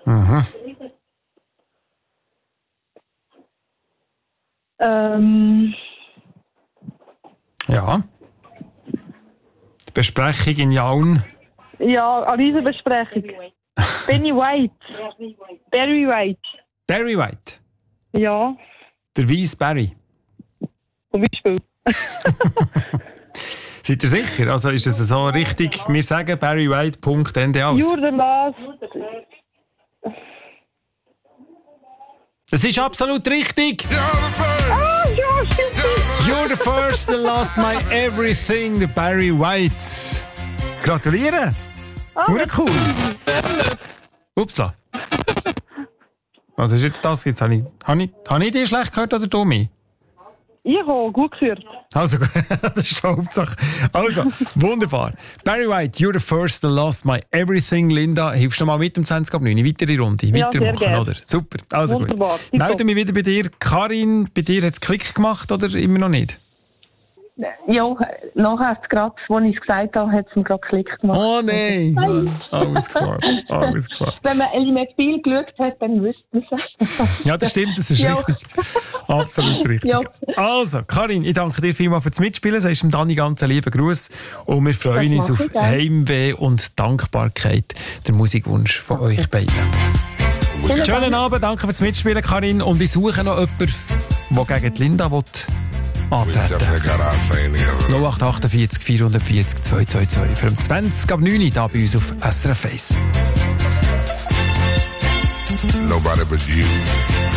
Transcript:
Mhm. Ja. Die Besprechung in Jaun. Ja, an dieser Besprechung. Benny White. Barry White. Barry White. Ja, Der Weiss Barry. zum Beispiel. Seid ihr sicher? Also ist es so richtig? Wir sagen Barry White, Punkt, Ende aus. You're the last. Das ist absolut richtig. Ah, ja, stimmt. You're the first and last my everything, der Barry White. Gratuliere. Hure cool. Upsla. Was ist jetzt das? Jetzt habe ich dich schlecht gehört oder du mich? Ich habe gut gehört. Also, das ist die Hauptsache. Also, wunderbar. Barry White, you're the first and last my everything. Linda, hilfst du mal mit um 20:09? Weitere Runde. Ja, sehr Weitermachen, gerne. oder? Super. Also Wunderbar. gut. Melde mich wieder bei dir. Karin, bei dir hat es Klick gemacht oder immer noch nicht? Ja, nachher hat es gerade, als ich es gesagt habe, hat es mir gerade Klick gemacht. Oh nein! Alles klar. Alles klar. Wenn man Element Spiel geschaut hat, dann wüsste man es. Ja, das stimmt, das ist Ja. richtig. Absolut richtig. Ja. Also, Karin, ich danke dir vielmals fürs Mitspielen. Sagst dem Dani ganz einen lieben Gruß. Und wir freuen uns Das mache auf ich gerne. Heimweh und Dankbarkeit. Der Musikwunsch von euch beiden. Schönen Abend, danke fürs Mitspielen, Karin. Und ich suche noch jemanden, der gegen die Linda will antreten. 0848 440 222 für 20:09 da bei uns auf SRF 1. Nobody but you.